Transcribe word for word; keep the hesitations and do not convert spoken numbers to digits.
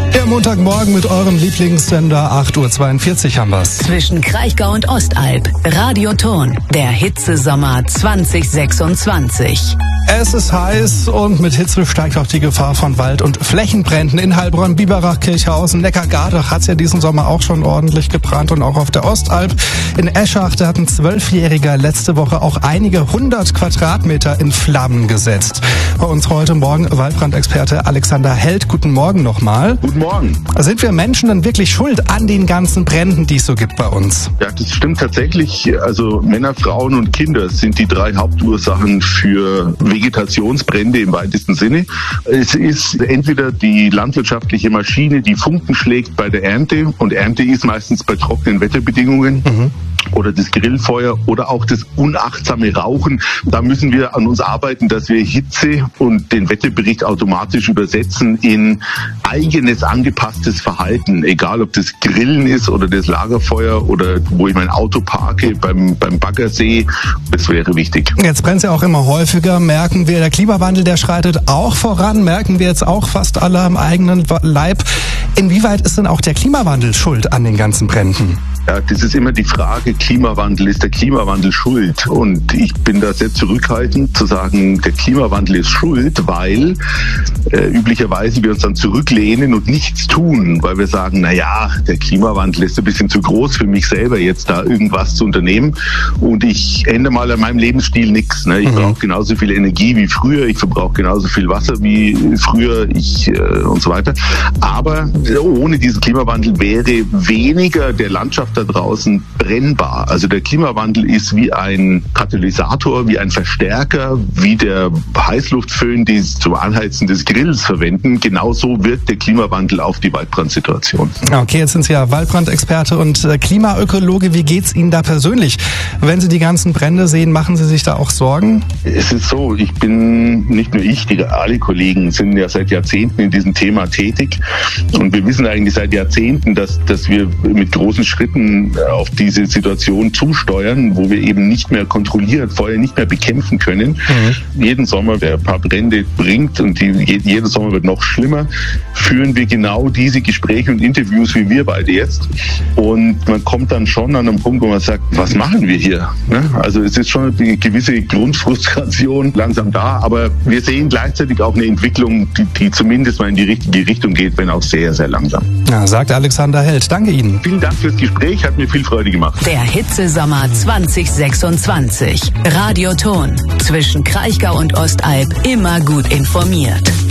Der Montagmorgen mit eurem Lieblingssender, acht Uhr zweiundvierzig haben wir's. Zwischen Kraichgau und Ostalb, Radioton, der Hitzesommer zwanzig sechsundzwanzig. Es ist heiß und mit Hitze steigt auch die Gefahr von Wald- und Flächenbränden in Heilbronn, Biberach, Kirchhausen, Neckargardach hat's ja diesen Sommer auch schon ordentlich gebrannt und auch auf der Ostalb. In Eschach, da hat ein Zwölfjähriger letzte Woche auch einige hundert Quadratmeter in Flammen gesetzt. Bei uns heute Morgen Waldbrandexperte Alexander Held. Guten Morgen nochmal. Guten Morgen. Sind wir Menschen denn wirklich schuld an den ganzen Bränden, die es so gibt bei uns? Ja, das stimmt tatsächlich. Also Männer, Frauen und Kinder sind die drei Hauptursachen für Vegetationsbrände im weitesten Sinne. Es ist entweder die landwirtschaftliche Maschine, die Funken schlägt bei der Ernte, und Ernte ist meistens bei trockenen Wetterbedingungen. Mhm. Oder das Grillfeuer oder auch das unachtsame Rauchen. Da müssen wir an uns arbeiten, dass wir Hitze und den Wetterbericht automatisch übersetzen in eigenes, angepasstes Verhalten. Egal, ob das Grillen ist oder das Lagerfeuer oder wo ich mein Auto parke, beim, beim Baggersee. Das wäre wichtig. Jetzt brennt es ja auch immer häufiger. Merken wir, der Klimawandel, der schreitet auch voran. Merken wir jetzt auch fast alle am eigenen Leib. Inwieweit ist denn auch der Klimawandel schuld an den ganzen Bränden? Ja, das ist immer die Frage, Klimawandel, ist der Klimawandel schuld? Und ich bin da sehr zurückhaltend zu sagen, der Klimawandel ist schuld, weil äh, üblicherweise wir uns dann zurücklehnen und nichts tun, weil wir sagen, na ja, der Klimawandel ist ein bisschen zu groß für mich selber, jetzt da irgendwas zu unternehmen, und ich ändere mal an meinem Lebensstil nichts. Ne? Ich mhm. brauche genauso viel Energie wie früher, ich verbrauche genauso viel Wasser wie früher, ich äh, und so weiter. Aber ohne diesen Klimawandel wäre weniger der Landschaft da draußen brennbar. Also der Klimawandel ist wie ein Katalysator, wie ein Verstärker, wie der Heißluftföhn, die es zum Anheizen des Grills verwenden. Genauso wirkt der Klimawandel auf die Waldbrandsituation. Okay, jetzt sind Sie ja Waldbrandexperte und Klimaökologe. Wie geht's Ihnen da persönlich? Wenn Sie die ganzen Brände sehen, machen Sie sich da auch Sorgen? Es ist so, ich bin, nicht nur ich, die, alle Kollegen sind ja seit Jahrzehnten in diesem Thema tätig, und wir wissen eigentlich seit Jahrzehnten, dass, dass wir mit großen Schritten auf diese Situation zusteuern, wo wir eben nicht mehr kontrolliert, Feuer nicht mehr bekämpfen können. Mhm. Jeden Sommer, der ein paar Brände bringt, und die, jeder Sommer wird noch schlimmer, führen wir genau diese Gespräche und Interviews wie wir beide jetzt. Und man kommt dann schon an einen Punkt, wo man sagt, was machen wir hier? Ne? Also es ist schon eine gewisse Grundfrustration langsam da, aber wir sehen gleichzeitig auch eine Entwicklung, die, die zumindest mal in die richtige Richtung geht, wenn auch sehr, sehr langsam. Ja, sagt Alexander Held. Danke Ihnen. Vielen Dank fürs Gespräch, hat mir viel Freude gemacht. Der Hitzesommer zwanzig sechsundzwanzig. Radioton. Zwischen Kraichgau und Ostalb immer gut informiert.